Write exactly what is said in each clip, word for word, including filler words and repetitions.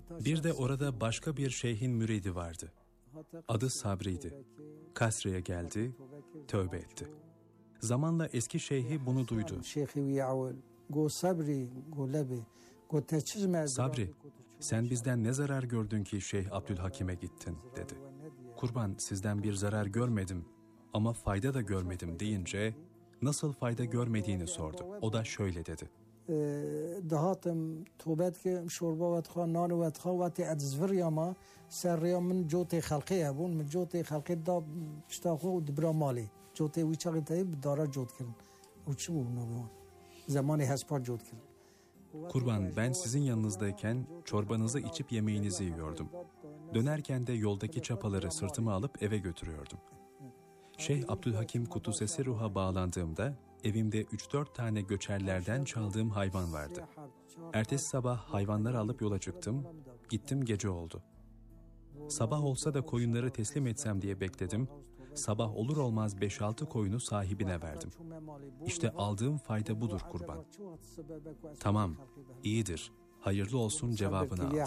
Bir de orada başka bir şeyhin müridi vardı. Adı Sabri'ydi. Kasre'ye geldi, tövbe etti. Zamanla eski şeyhi bunu duydu. Sabri, sen bizden ne zarar gördün ki Şeyh Abdülhakim'e gittin dedi. Kurban, sizden bir zarar görmedim ama fayda da görmedim deyince nasıl fayda görmediğini sordu. O da şöyle dedi. Dahatım tövbet ki şorba vatxa nan vatxa vati adzvriyama serriyamin jote halqiye bun min jote halqi da piştaxu dibra mali jote viçaqi tayib dara jot kirin uçu bu nabiyon zamanı haspar jot kirin. Kurban, ben sizin yanınızdayken çorbanızı içip yemeğinizi yiyordum. Dönerken de yoldaki çapaları sırtıma alıp eve götürüyordum. Şeyh Abdülhakim Kuddusesi Ruh'a bağlandığımda evimde üç dört tane göçerlerden çaldığım hayvan vardı. Ertesi sabah hayvanları alıp yola çıktım, gittim gece oldu. Sabah olsa da koyunları teslim etsem diye bekledim. Sabah olur olmaz beş altı koyunu sahibine verdim. İşte aldığım fayda budur kurban. Tamam, iyidir, hayırlı olsun cevabını aldı.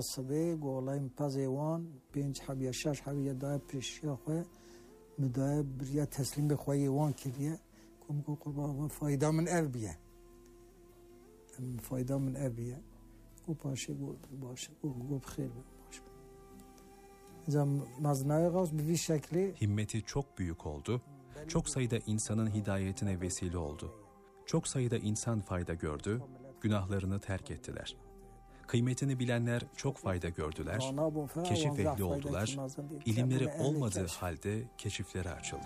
Fayda min ev biye. Fayda min ev biye. O paşa bu başı bu bu bxir baş. Zam maznaya gaz bir şekli. Himmeti çok büyük oldu. Çok sayıda insanın hidayetine vesile oldu. Çok sayıda insan fayda gördü. Günahlarını terk ettiler. Kıymetini bilenler çok fayda gördüler. Keşif ehli oldular. İlimleri olmadığı halde keşifleri açıldı.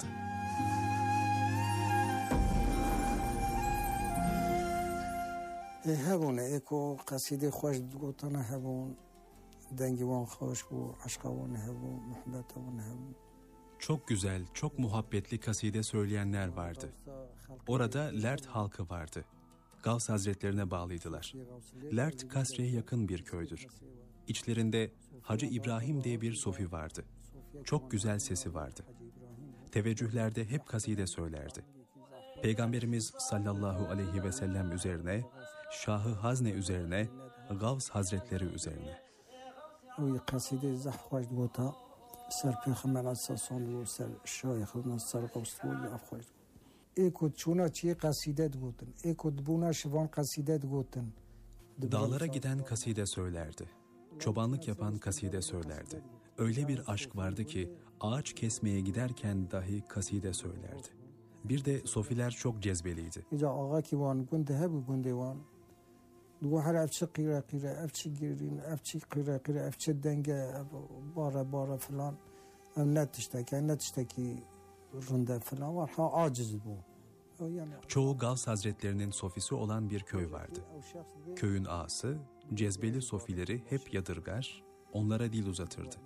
هبون اکو قصیده خوش گوتنه هبون دنگوان خوش بو عشقوان هبون محبتوان هبون. Çok güzel, çok muhabbetli kaside söyleyenler vardı. Orada Lert halkı vardı. Gavs Hazretlerine bağlıydılar. Lert, Kasre'ye yakın bir köydür. İçlerinde Hacı İbrahim diye bir sofi vardı. Çok güzel sesi vardı. Teveccühlerde hep kaside söylerdi. Peygamberimiz sallallahu aleyhi ve sellem üzerine, Şahı Hazne üzerine, Gavs Hazretleri üzerine. O kaside zahvaş gota ser Peygamber sallallahu ser Şahı ser Gavs afvaş. Eko çuna çi kaside goten. Eko buna şivan kaside goten. Dağlara giden kaside söylerdi. Çobanlık yapan kaside söylerdi. Öyle bir aşk vardı ki ağaç kesmeye giderken dahi kaside söylerdi. Bir de sofiler çok cezbeliydi. İca ağa ki van günde hep günde van. Duhar afçı qira qira afçı girin afçı qira qira afçı denge bara bara falan. Net işte net işte ki rında falan var. Ha aciz bu. Çoğu Gavs Hazretlerinin sofisi olan bir köy vardı. Köyün ağası cezbeli sofileri hep yadırgar, onlara dil uzatırdı.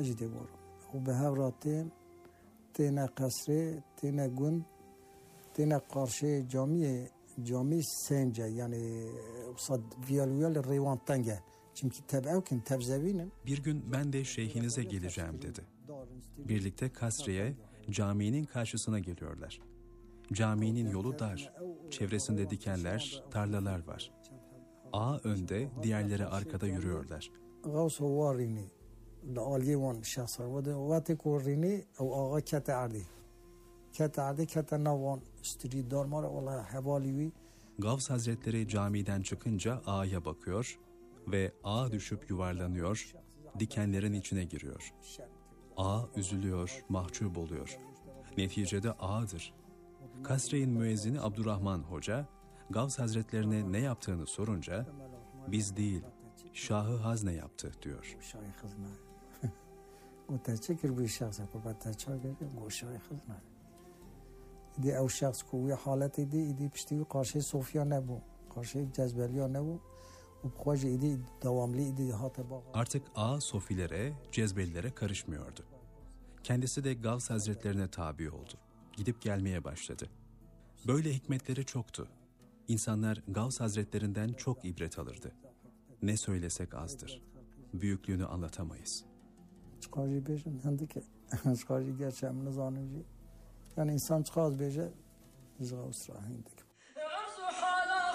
Tene kasre, tene gün, tene karşı camiye, cami sence yani usad viyaluyal revantan gel. Çünkü tebevkin tebzevinin. Bir gün ben de şeyhinize geleceğim dedi. Birlikte Kasre'ye caminin karşısına geliyorlar. Caminin yolu dar, çevresinde dikenler, tarlalar var. Ağa önde, diğerleri arkada yürüyorlar. Gavsu varini, la aliyevan şahsar, vate korini, o ağa kete ardi. Kete ardi, kete navan, stri darmar, ola hevalivi. Gavs Hazretleri camiden çıkınca ağaya bakıyor ve ağa düşüp yuvarlanıyor, dikenlerin içine giriyor. Ağa üzülüyor, mahcup oluyor. Neticede ağadır. Kasre'nin müezzini Abdurrahman Hoca, Gavs Hazretlerine ne yaptığını sorunca, biz değil, Şahı Hazne yaptı diyor. Artık ağa sofilere, cezbelilere karışmıyordu. Kendisi de Gavs Hazretlerine tabi oldu. Gidip gelmeye başladı. Böyle hikmetleri çoktu. İnsanlar Gavs Hazretlerinden çok ibret alırdı. Ne söylesek azdır. Büyüklüğünü anlatamayız. Yani insan çıkaz beje, Gavs rahinde.